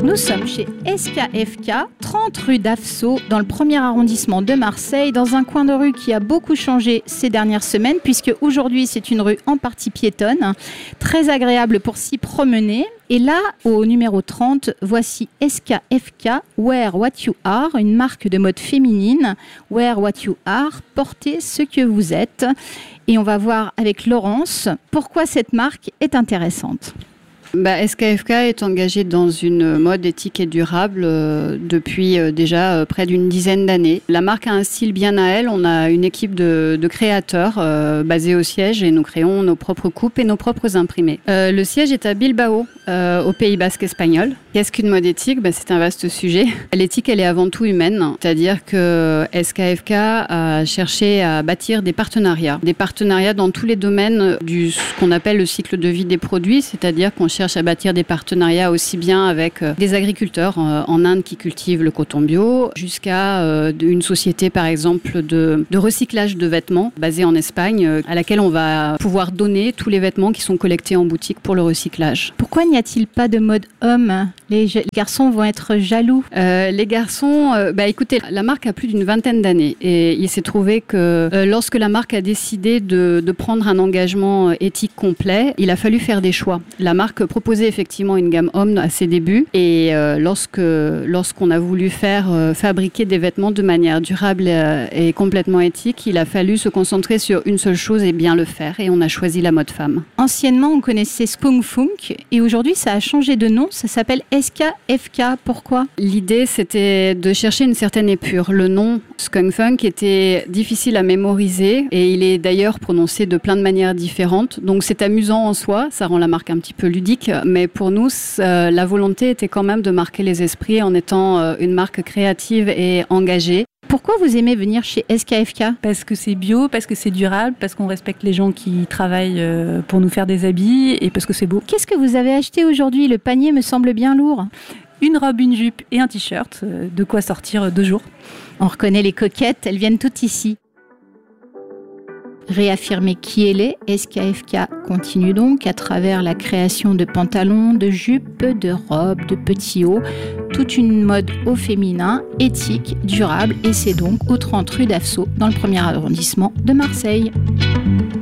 Nous sommes chez SKFK, 30 rue d'Afso, dans le 1er arrondissement de Marseille, dans un coin de rue qui a beaucoup changé ces dernières semaines, puisque aujourd'hui c'est une rue en partie piétonne, très agréable pour s'y promener. Et là, au numéro 30, voici SKFK, Wear What You Are, une marque de mode féminine. Wear What You Are, portez ce que vous êtes. Et on va voir avec Laurence pourquoi cette marque est intéressante. SKFK est engagé dans une mode éthique et durable depuis déjà près d'une dizaine d'années. La marque a un style bien à elle. On a une équipe de créateurs basée au siège et nous créons nos propres coupes et nos propres imprimés. Le siège est à Bilbao, au Pays Basque espagnol. Qu'est-ce qu'une mode éthique ? C'est un vaste sujet. L'éthique, elle est avant tout humaine, c'est-à-dire que SKFK a cherché à bâtir des partenariats dans tous les domaines du ce qu'on appelle le cycle de vie des produits, c'est-à-dire qu'on cherche à bâtir des partenariats aussi bien avec des agriculteurs en Inde qui cultivent le coton bio, jusqu'à une société par exemple de recyclage de vêtements basée en Espagne, à laquelle on va pouvoir donner tous les vêtements qui sont collectés en boutique pour le recyclage. Pourquoi n'y a-t-il pas de mode homme ? Les garçons vont être jaloux. Les garçons, écoutez, la marque a plus d'une vingtaine d'années et il s'est trouvé que lorsque la marque a décidé de prendre un engagement éthique complet, il a fallu faire des choix. La marque proposait effectivement une gamme homme à ses débuts et lorsqu'on a voulu fabriquer des vêtements de manière durable et complètement éthique, il a fallu se concentrer sur une seule chose et bien le faire, et on a choisi la mode femme. Anciennement, on connaissait Skunk Funk et aujourd'hui, ça a changé de nom, ça s'appelle SKFK. Pourquoi ? L'idée, c'était de chercher une certaine épure. Le nom Skunk Funk était difficile à mémoriser et il est d'ailleurs prononcé de plein de manières différentes, donc c'est amusant en soi, ça rend la marque un petit peu ludique, mais pour nous, la volonté était quand même de marquer les esprits en étant une marque créative et engagée. Pourquoi vous aimez venir chez SKFK ? Parce que c'est bio, parce que c'est durable, parce qu'on respecte les gens qui travaillent pour nous faire des habits et parce que c'est beau. Qu'est-ce que vous avez acheté aujourd'hui ? Le panier me semble bien lourd. Une robe, une jupe et un t-shirt, de quoi sortir 2 jours. On reconnaît les coquettes, elles viennent toutes ici. Réaffirmer qui elle est, SKFK continue donc à travers la création de pantalons, de jupes, de robes, de petits hauts, toute une mode au féminin, éthique, durable, et c'est donc au 30 rue d'Afso dans le 1er arrondissement de Marseille.